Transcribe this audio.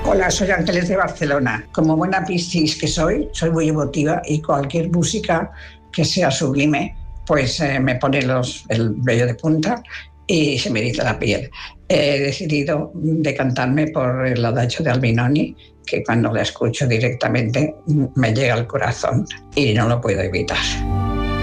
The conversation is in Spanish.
Hola, soy Ángeles de Barcelona. Como buena Piscis que soy muy emotiva y cualquier música que sea sublime, pues me pone el vello de punta y se me eriza la piel. He decidido decantarme por el adagio de Albinoni, que cuando la escucho directamente me llega al corazón y no lo puedo evitar.